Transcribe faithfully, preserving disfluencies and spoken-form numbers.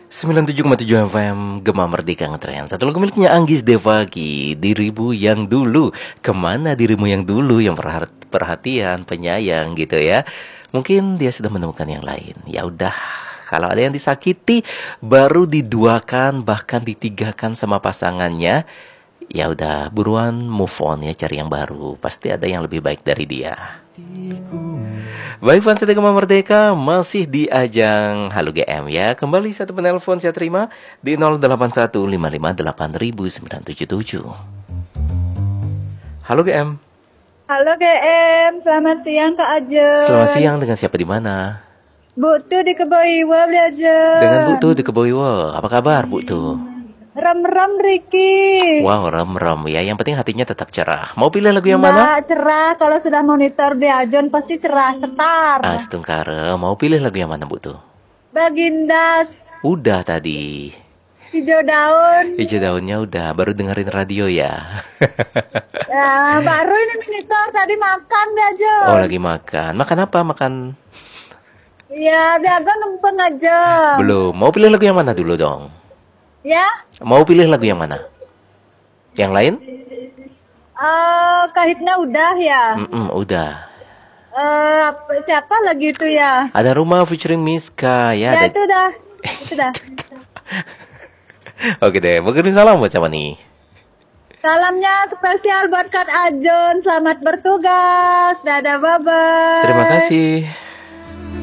sembilan puluh tujuh koma tujuh F M Gema Merdeka Ngetren. Satu lagu miliknya Anggis Devagi, Dirimu Yang Dulu. Kemana dirimu yang dulu, yang perhat- perhatian, penyayang gitu ya. Mungkin dia sudah menemukan yang lain. Ya udah, kalau ada yang disakiti baru diduakan bahkan ditigakan sama pasangannya, ya udah buruan move on ya, cari yang baru. Pasti ada yang lebih baik dari dia. Baik, fans Gema Merdeka masih di ajang Halo G M ya. Kembali satu penelpon saya terima di nol delapan satu lima lima delapan sembilan tujuh tujuh. Halo G M. Halo G M, selamat siang Kak Ajun. Selamat siang, dengan siapa di mana? Bu Tu di Keboiwa beli Ajun. Dengan Bu Tu di Keboiwa. Apa kabar Bu Tu? Rem-rem Riki. Wow, rem-rem ya. Yang penting hatinya tetap cerah. Mau pilih lagu yang Nggak mana? cerah, kalau sudah monitor di Ajun pasti cerah, cetar. Astungkara, mau pilih lagu yang mana Bu Tu? Bagindas. Udah tadi. Hijau daun. Hijau daunnya udah, baru dengerin radio ya. Ya, baru ini monitor tadi makan di Ajun. Oh, lagi makan. Makan apa? Makan? Iya, di Ajun numpeng aja. Belum. Mau pilih lagu yang mana dulu dong? Ya? Mau pilih lagu yang mana? Yang lain? Uh, kahitna udah ya? Mm-mm, udah. Uh, siapa lagi itu ya? Ada Rumah featuring Miska ya. Ya ada... itu dah. Itu dah. Oke deh, mau kirim salam buat siapa nih? Salamnya spesial buat Kak Ajun. Selamat bertugas. Dadah, bye-bye. Terima kasih.